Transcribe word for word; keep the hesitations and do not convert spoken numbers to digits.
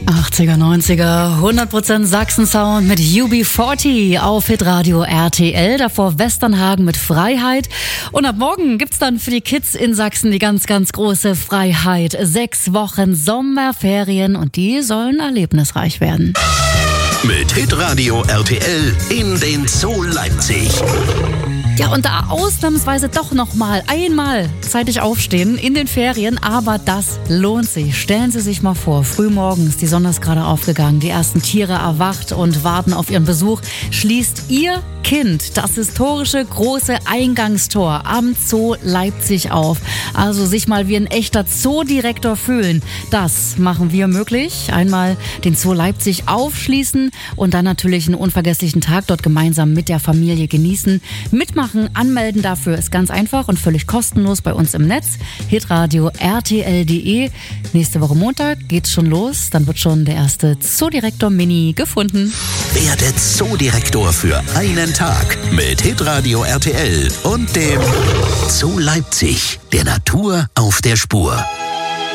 achtziger, neunziger, hundert Prozent Sachsen-Sound mit U B vierzig auf Hitradio R T L. Davor Westernhagen mit Freiheit. Und ab morgen gibt's dann für die Kids in Sachsen die ganz, ganz große Freiheit. Sechs Wochen Sommerferien und die sollen erlebnisreich werden. Mit Hitradio R T L in den Zoo Leipzig. Ja, und da ausnahmsweise doch noch mal einmal zeitig aufstehen in den Ferien, aber das lohnt sich. Stellen Sie sich mal vor, frühmorgens, die Sonne ist gerade aufgegangen, die ersten Tiere erwacht und warten auf ihren Besuch, schließt Ihr Kind das historische große Eingangstor am Zoo Leipzig auf. Also sich mal wie ein echter Zoodirektor fühlen, das machen wir möglich. Einmal den Zoo Leipzig aufschließen und dann natürlich einen unvergesslichen Tag dort gemeinsam mit der Familie genießen. Mitmachen, anmelden dafür ist ganz einfach und völlig kostenlos bei uns im Netz. hitradio r t l punkt d e. Nächste Woche Montag geht's schon los. Dann wird schon der erste Zoodirektor Mini gefunden. Werde Zoodirektor für einen Tag mit Hitradio R T L und dem Zoo Leipzig, der Natur auf der Spur.